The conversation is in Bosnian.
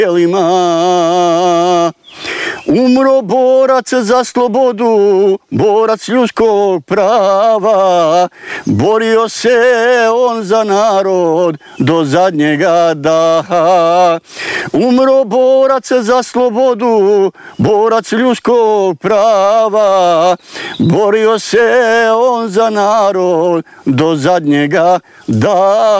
djelima. Umro borac za slobodu, borac ljudskog prava, borio se on za narod do zadnjega daha. Umro borac za slobodu, borac ljudskog prava, borio se on za narod do zadnjega daha.